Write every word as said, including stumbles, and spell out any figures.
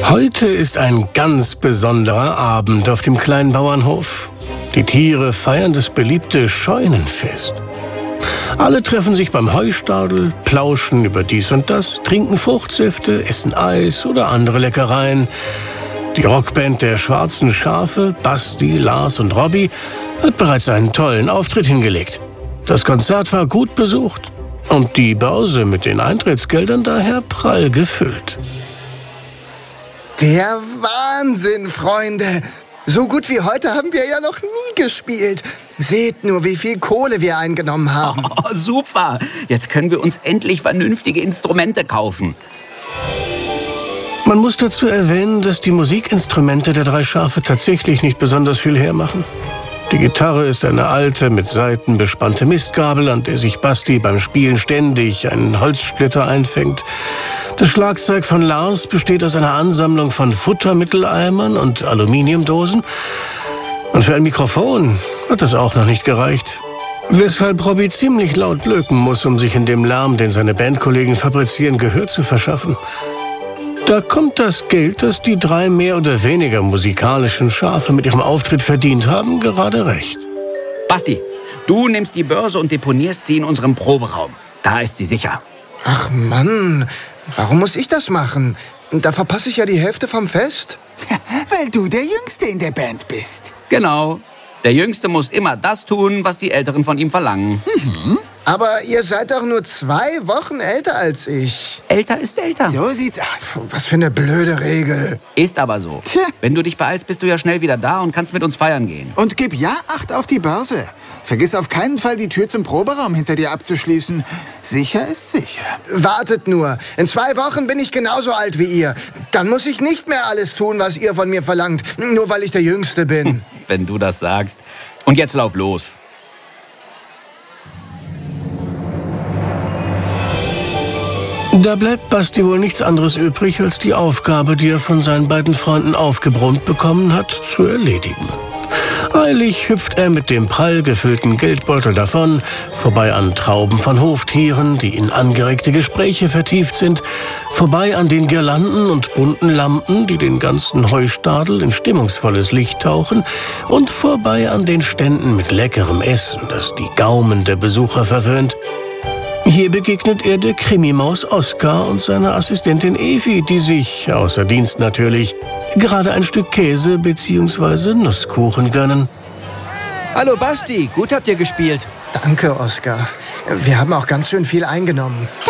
Heute ist ein ganz besonderer Abend auf dem kleinen Bauernhof. Die Tiere feiern das beliebte Scheunenfest. Alle treffen sich beim Heustadel, plauschen über dies und das, trinken Fruchtsäfte, essen Eis oder andere Leckereien. Die Rockband der Schwarzen Schafe, Basti, Lars und Robby, hat bereits einen tollen Auftritt hingelegt. Das Konzert war gut besucht und die Börse mit den Eintrittsgeldern daher prall gefüllt. Der Wahnsinn, Freunde! So gut wie heute haben wir ja noch nie gespielt. Seht nur, wie viel Kohle wir eingenommen haben. Oh, super! Jetzt können wir uns endlich vernünftige Instrumente kaufen. Man muss dazu erwähnen, dass die Musikinstrumente der drei Schafe tatsächlich nicht besonders viel hermachen. Die Gitarre ist eine alte, mit Saiten bespannte Mistgabel, an der sich Basti beim Spielen ständig einen Holzsplitter einfängt. Das Schlagzeug von Lars besteht aus einer Ansammlung von Futtermitteleimern und Aluminiumdosen. Und für ein Mikrofon hat es auch noch nicht gereicht. Weshalb Robby ziemlich laut löken muss, um sich in dem Lärm, den seine Bandkollegen fabrizieren, Gehör zu verschaffen. Da kommt das Geld, das die drei mehr oder weniger musikalischen Schafe mit ihrem Auftritt verdient haben, gerade recht. Basti, du nimmst die Börse und deponierst sie in unserem Proberaum. Da ist sie sicher. Ach Mann, warum muss ich das machen? Da verpasse ich ja die Hälfte vom Fest. Weil du der Jüngste in der Band bist. Genau. Der Jüngste muss immer das tun, was die Älteren von ihm verlangen. Mhm. Aber ihr seid doch nur zwei Wochen älter als ich. Älter ist älter. So sieht's aus. Was für eine blöde Regel. Ist aber so. Tja. Wenn du dich beeilst, bist du ja schnell wieder da und kannst mit uns feiern gehen. Und gib ja Acht auf die Börse. Vergiss auf keinen Fall, die Tür zum Proberaum hinter dir abzuschließen. Sicher ist sicher. Wartet nur. In zwei Wochen bin ich genauso alt wie ihr. Dann muss ich nicht mehr alles tun, was ihr von mir verlangt. Nur weil ich der Jüngste bin. Wenn du das sagst. Und jetzt lauf los. Da bleibt Basti wohl nichts anderes übrig, als die Aufgabe, die er von seinen beiden Freunden aufgebrummt bekommen hat, zu erledigen. Eilig hüpft er mit dem prall gefüllten Geldbeutel davon, vorbei an Trauben von Hoftieren, die in angeregte Gespräche vertieft sind, vorbei an den Girlanden und bunten Lampen, die den ganzen Heustadel in stimmungsvolles Licht tauchen, und vorbei an den Ständen mit leckerem Essen, das die Gaumen der Besucher verwöhnt. Hier begegnet er der Krimimaus Oskar und seiner Assistentin Evi, die sich, außer Dienst natürlich, gerade ein Stück Käse bzw. Nusskuchen gönnen. Hallo Basti, gut habt ihr gespielt. Danke, Oskar. Wir haben auch ganz schön viel eingenommen.